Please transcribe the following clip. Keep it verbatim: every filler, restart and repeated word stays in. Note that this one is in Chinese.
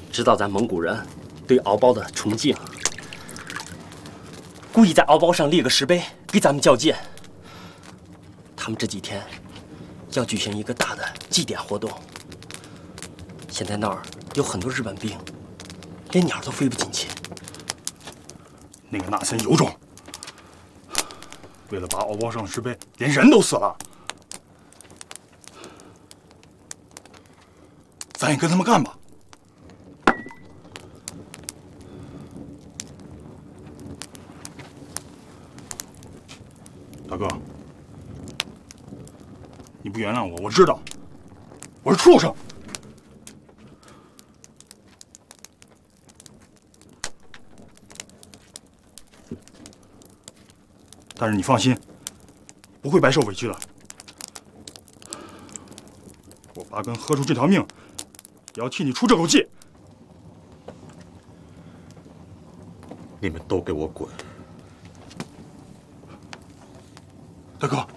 知道咱蒙古人对敖包的崇敬，故意在敖包上立个石碑给咱们较劲。他们这几天要举行一个大的祭典活动，现在那儿有很多日本兵，连鸟都飞不进去。 那个纳森有种，为了拔敖包上的石碑，连人都死了。咱也跟他们干吧。 大哥，你不原谅我，我知道，我是畜生。但是你放心，不会白受委屈的。我八根喝出这条命，也要替你出这口气。 你们都给我滚！ 大哥，